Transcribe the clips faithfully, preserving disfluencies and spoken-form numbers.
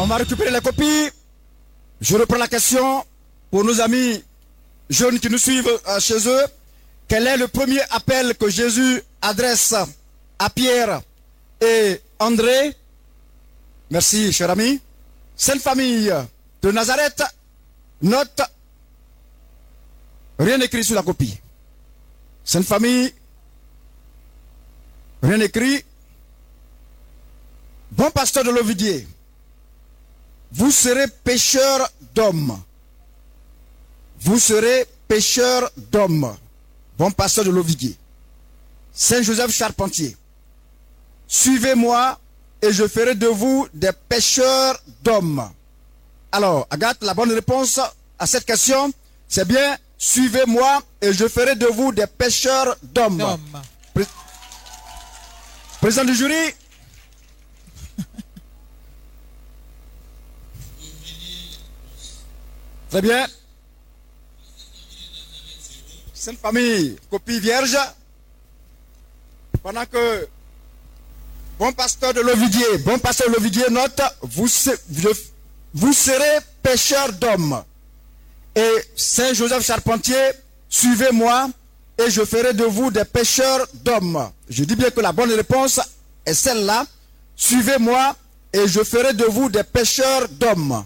On va récupérer les copies. Je reprends la question pour nos amis jeunes qui nous suivent euh, chez eux. Quel est le premier appel que Jésus adresse à Pierre et André? Merci, cher ami. Sainte Famille de Nazareth, note, rien écrit sur la copie. Sainte Famille, rien écrit. Bon pasteur de l'Ovidier, vous serez pêcheur d'hommes. Vous serez pêcheur d'hommes. Bon pasteur de l'Ovidier. Saint-Joseph Charpentier, suivez-moi et je ferai de vous des pêcheurs d'hommes. Alors, Agathe, la bonne réponse à cette question, c'est bien, suivez-moi et je ferai de vous des pêcheurs d'hommes. Pré Président du jury. Très bien. Sainte Famille, copie vierge. Pendant que bon pasteur de l'Ovidier, bon pasteur de l'Ovidier note, vous, vous serez pêcheurs d'hommes. Et Saint-Joseph Charpentier, suivez-moi et je ferai de vous des pêcheurs d'hommes. Je dis bien que la bonne réponse est celle-là. Suivez-moi et je ferai de vous des pêcheurs d'hommes.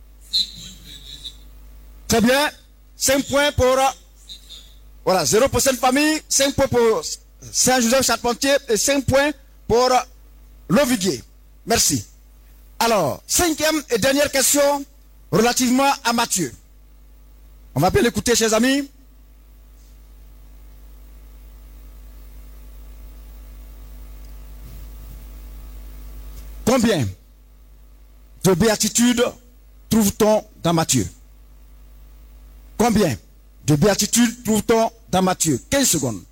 Très bien. cinq points pour... Voilà, zéro pour Sainte Famille, cinq points pour Saint-Joseph Charpentier et cinq points pour l'Ovidier. Merci. Alors, cinquième et dernière question relativement à Matthieu. On va bien l'écouter, chers amis. Combien de béatitudes trouve-t-on dans Matthieu? Combien de béatitudes trouve-t-on dans Matthieu? quinze secondes.